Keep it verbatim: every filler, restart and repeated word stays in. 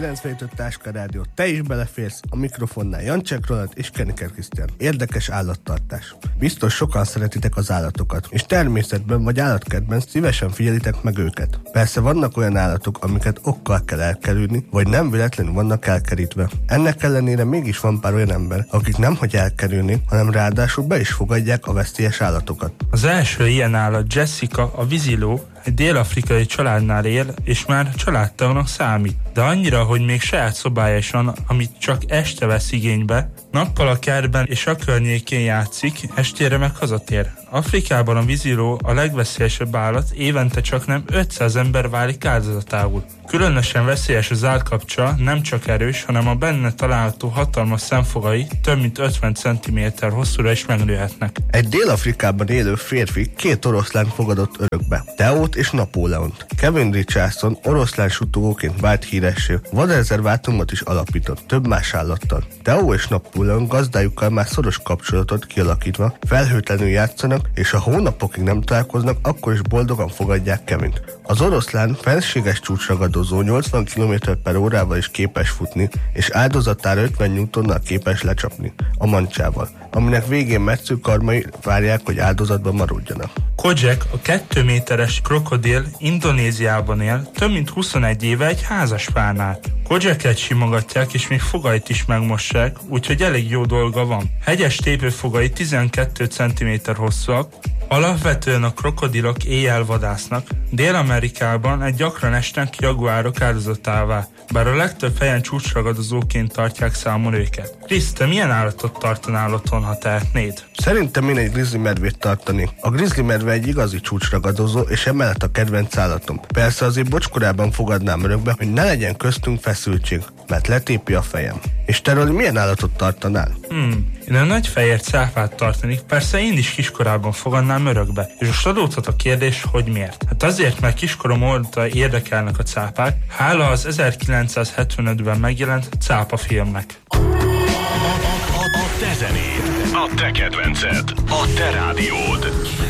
kilencvenöt Táska Rádió, te is beleférsz, a mikrofonnál Jancsek Roland és Keniker Krisztián. Érdekes állattartás. Biztos sokan szeretitek az állatokat, és természetben vagy állatkertben szívesen figyelitek meg őket. Persze vannak olyan állatok, amiket okkal kell elkerülni, vagy nem véletlenül vannak elkerítve. Ennek ellenére mégis van pár olyan ember, akik nem hagy elkerülni, hanem ráadásul be is fogadják a veszélyes állatokat. Az első ilyen állat Jessica, a víziló, egy dél-afrikai családnál él, és már családtagnak számít. De annyira, hogy még saját szobája is van, amit csak este vesz igénybe, nappal a kertben és a környékén játszik, estére meg hazatér. Afrikában a víziló a legveszélyesebb állat, évente csak nem ötszáz ember válik áldozatául. Különösen veszélyes az állkapcsa, nem csak erős, hanem a benne található hatalmas szemfogai több mint ötven centiméter hosszúra is megnőhetnek. Egy Dél-Afrikában élő férfi két oroszlánt fogadott örökbe, Teót és Napóleont. Kevin Richardson oroszlán suttogóként vált híressé, vadrezervátumot is alapított több más állattal. Teó és Napóleon gazdájukkal már szoros kapcsolatot kialakítva felhőtlenül játszanak, és ha hónapokig nem találkoznak, akkor is boldogan fogadják Kevint. Az oroszlán fenséges csúcsragadozó nyolcvan kilométer per órával is képes futni, és áldozatára ötven newtonnal képes lecsapni, a mancsával, aminek végén metsző karmai várják, hogy áldozatban maradjanak. Kojak, a kettő méteres krokodil Indonéziában él, több mint huszonegy éve egy házaspárnál. Kojaket simogatják, és még fogait is megmossák, úgyhogy elég jó dolga van. Hegyes tépőfogai tizenkét centiméter hosszúak, alapvetően a krokodilok éjjel vadásznak, Dél-Amerikában egy gyakran esnek jaguárok áldozatává, bár a legtöbb helyen csúcsragadozóként tartják számon őket. Krisz, te milyen állatot tartanál otthon, ha tehetnéd? Szerintem én egy grizzly medvét tartani. A grizzly medve egy igazi csúcsragadozó, és emellett a kedvenc állatom. Persze azért bocskorában fogadnám örökbe, hogy ne legyen köztünk feszültség, mert letépi a fejem. És te, Roli, milyen állatot tartanál? Hmm, én a nagy fehér cápát tartanék, persze én is kiskorában fogadnám örökbe. És most adódhat a kérdés, hogy miért? Hát azért, mert kiskorom óta érdekelnek a cápák, hála az ezerkilencszázhetvenötben megjelent Cápa filmnek. A, a, a, a te zenéd, a te kedvenced, a te rádiód.